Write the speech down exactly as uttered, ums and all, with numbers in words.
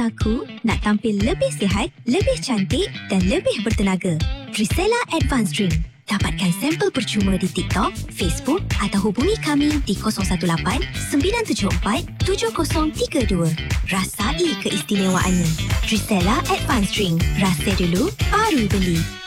aku nak tampil lebih sihat, lebih cantik dan lebih bertenaga. Trisela Advanced Drink. Dapatkan sampel percuma di TikTok, Facebook atau hubungi kami di kosong satu lapan sembilan tujuh empat tujuh kosong tiga dua. Rasai keistimewaannya. Trisela Advanced Drink. Rasa dulu, baru beli.